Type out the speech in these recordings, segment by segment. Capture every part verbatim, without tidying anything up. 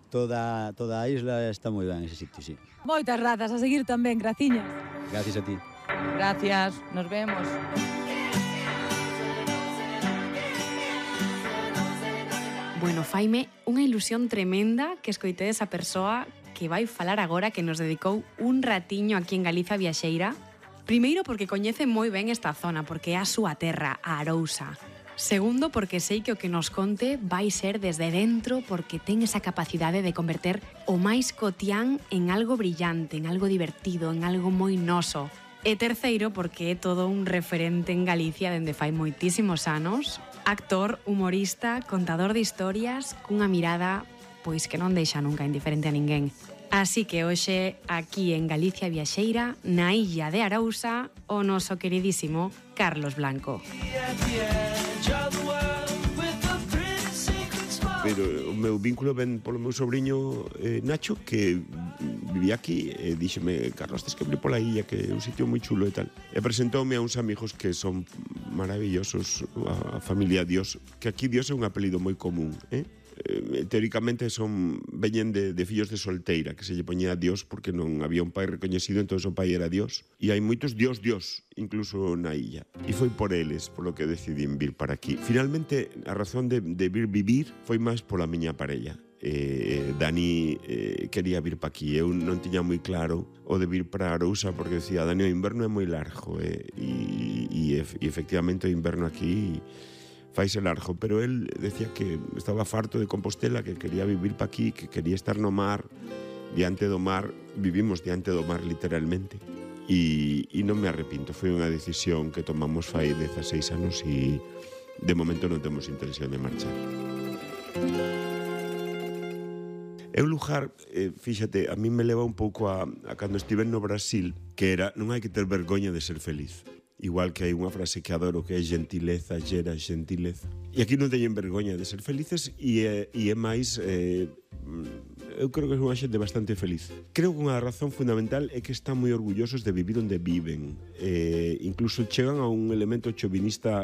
toda, toda a isla está moi ben ese sitio, sí. Moitas grazas, a seguir tamén, graciñas. Gracias a ti. Gracias, nos vemos. Bueno, faime unha ilusión tremenda que escoitedes a persoa que vai falar agora, que nos dedicou un ratiño aquí en Galicia Viaxeira. Primeiro porque coñece moi ben esta zona, porque é a súa terra, a Arousa. Segundo, porque sei que o que nos conte vai ser desde dentro, porque ten esa capacidade de converter o máis cotián en algo brillante, en algo divertido, en algo moi noso. E terceiro, porque é todo un referente en Galicia dende fai moitísimos anos. Actor, humorista, contador de historias, cunha mirada pois que non deixa nunca indiferente a ninguén. Así que hoxe, aquí en Galicia Viaxeira, na illa de Arousa, o noso queridísimo Carlos Blanco. Pero o meu vínculo ven polo meu sobrinho eh, Nacho, que vivía aquí, e díxeme, Carlos, tes que vir pola illa, que é un sitio moi chulo e tal. E presentoume a uns amigos que son maravillosos, a familia Dios, que aquí Dios é un apelido moi común, eh? Eh, teóricamente son veñen de, de fillos de solteira, que se lle poñía Dios porque non había un pai recoñecido, entón o pai era Dios, e hai moitos Dios Dios incluso na illa, e foi por eles polo que decidín vir para aquí. Finalmente a razón de, de vir vivir foi máis pola miña parella. eh, Dani eh, quería vir para aquí, eu non tiña moi claro o de vir para Arousa, porque decía, Dani, o inverno é moi largo, eh, e, e, e efectivamente o inverno aquí faise largo, pero él decía que estaba farto de Compostela, que quería vivir pa aquí, que quería estar no mar, diante do mar. Vivimos diante do mar, literalmente. E, e non me arrepinto, foi unha decisión que tomamos fai dezaseis anos e de momento non temos intención de marchar. É un lugar, eh, fíxate, a mí me leva un pouco a, a cando estive no Brasil, que era, non hai que ter vergoña de ser feliz. Igual que hai unha frase que adoro, que é gentileza xera gentileza. E aquí non teñen vergoña de ser felices, e é, e é máis, eh, eu creo que é unha xente bastante feliz. Creo que unha razón fundamental é que están moi orgullosos de vivir onde viven. Eh, incluso chegan a un elemento chovinista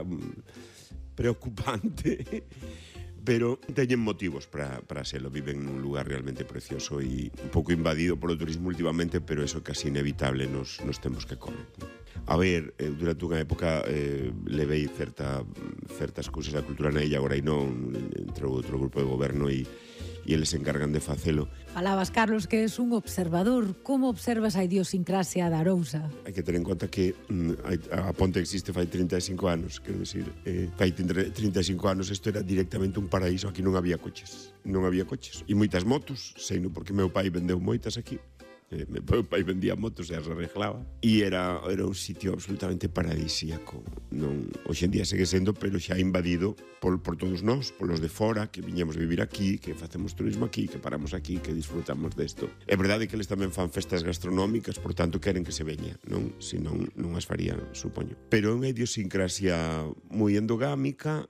preocupante, pero teñen motivos para, para serlo. Viven nun lugar realmente precioso e un pouco invadido polo turismo últimamente, pero eso casi inevitable nos, nos temos que comer. A ver, eh, durante unha época eh, levei certa, certas cousas da cultura na illa, agora e non, entrou outro grupo de goberno e, e eles se encargan de facelo. Falabas, Carlos, que és un observador. Como observas a idiosincrasia da Arousa? Hai que ter en conta que mm, a ponte existe fai trinta e cinco anos, quero decir, eh, fai trinta e cinco anos isto era directamente un paraíso, aquí non había coches, non había coches, e moitas motos, sei non, porque meu pai vendeu moitas aquí. Eh, meu pai vendía motos e as arreglaba, e era, era un sitio absolutamente paradisíaco. Non, hoxe en día segue sendo, pero xa invadido por, por todos nós, polos de fora, que viñamos vivir aquí, que facemos turismo aquí, que paramos aquí, que disfrutamos desto. É verdade que eles tamén fan festas gastronómicas, por tanto queren que se veña, non? Se non, non as farían, supoño. Pero é unha idiosincrasia moi endogámica.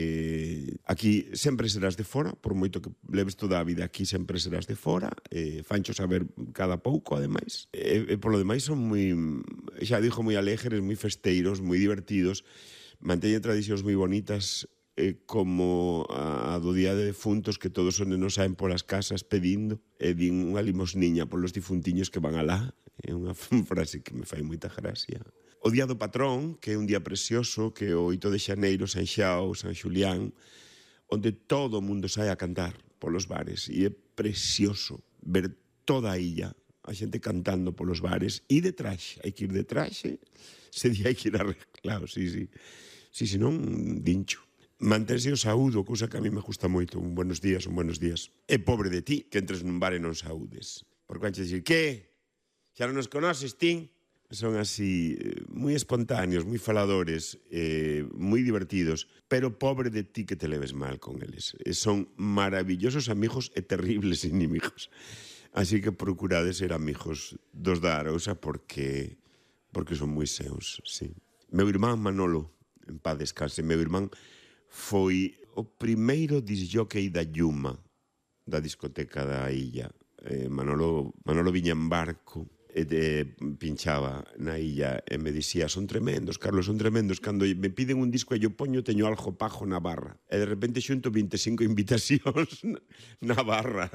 Eh, aquí sempre serás de fora, por moito que leves toda a vida aquí, sempre serás de fora. eh, fancho saber cada pouco, ademais, e, e polo demais son moi, xa dixo, moi alegres, moi festeiros, moi divertidos, manteñen tradicións moi bonitas, eh, como a, a do día de defuntos, que todos os nenos saen polas casas pedindo e din unha limosniña polos difuntiños que van alá. É unha frase que me fai moita gracia. O Día do Patrón, que é un día precioso, que é o oito de xaneiro, San Xiao, San Xulián, onde todo o mundo sai a cantar polos bares, e é precioso ver toda a illa, a xente cantando polos bares, e de traxe, hai que ir de traxe, ese día hai que ir arreglado, sí, sí, sí, si non, dincho. Mantense o saúdo, cousa que a mí me gusta moito, un buenos días, un buenos días. É pobre de ti que entres nun bar e non saúdes. Porque vanche dicir, que? Xa non nos conoces, tín? Son así, moi espontáneos, moi faladores, eh, moi divertidos, pero pobre de ti que te leves mal con eles. Son maravillosos amigos e terribles inimigos. Así que procurade ser amigos dos da Arousa porque, porque son moi seus, sí. Meu irmán Manolo, en paz descanse, meu irmán foi o primeiro disjockey da Yuma, da discoteca da illa. Eh, Manolo, Manolo viña en barco e de, pinchaba na illa e me dicía, son tremendos, Carlos, son tremendos. Cando me piden un disco e yo poño, teño algo pajo na barra. E de repente xunto vinte e cinco invitacións na barra.